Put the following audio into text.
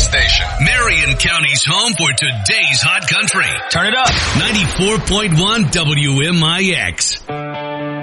station. Marion County's home for today's hot country. Turn it up. 94.1 WMIX.